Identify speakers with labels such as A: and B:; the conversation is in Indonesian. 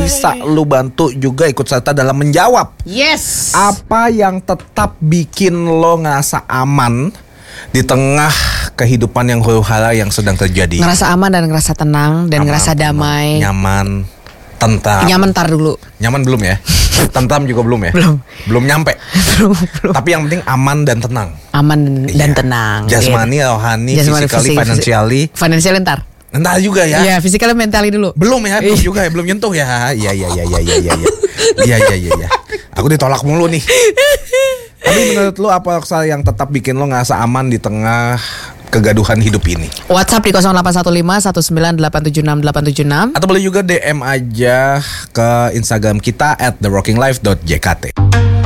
A: Bisa lu bantu juga ikut serta dalam menjawab.
B: Yes.
A: Apa yang tetap bikin lo ngerasa aman di tengah kehidupan yang huru-hara yang sedang terjadi?
B: Ngerasa aman dan ngerasa tenang dan
A: Aman,
B: ngerasa damai.
A: Nyaman, tentram.
B: Nyaman tar dulu.
A: Nyaman belum ya? Tentram juga belum ya? Belum nyampe.
B: belum.
A: Tapi yang penting aman dan tenang.
B: Aman dan tenang.
A: Jasmani, rohani, physically, financially.
B: Ntar.
A: Entar juga ya.
B: Iya, physically, mentally dulu.
A: Belum ya, belum juga ya, belum nyentuh ya. Iya. Iya. Aku ditolak mulu nih. Tapi menurut lu apa yang tetap bikin lo ngerasa aman di tengah kegaduhan hidup ini?
B: WhatsApp di 0815 19876876.
A: Atau boleh juga DM aja ke Instagram kita @therockinglife.jkt.